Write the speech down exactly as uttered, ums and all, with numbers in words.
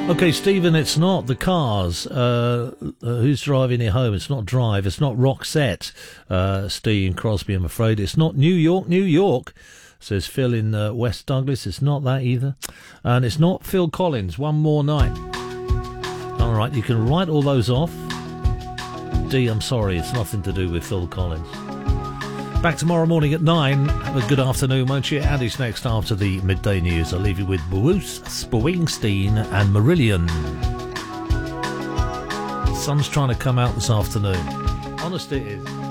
Okay, Stephen, it's not the Cars. Uh, uh, who's driving it home? It's not Drive. It's not Roxette. Uh, Steve Crosby, I'm afraid. It's not New York, New York, says Phil in uh, West Douglas. It's not that either. And it's not Phil Collins, One More Night. All right, you can write all those off. D, I'm sorry, it's nothing to do with Phil Collins. Back tomorrow morning at nine. Have a good afternoon, won't you? Andy's next after the midday news. I'll leave you with Bruce Springsteen and Marillion. The sun's trying to come out this afternoon. Honest it is.